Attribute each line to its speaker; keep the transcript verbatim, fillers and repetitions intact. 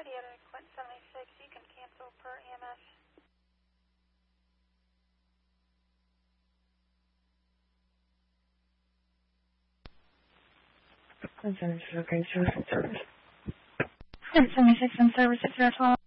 Speaker 1: City out of Quint seventy-six. You can cancel per E M S.
Speaker 2: Quint seventy-six, okay, service and service.
Speaker 3: Quint seventy-six and service at zero twelve.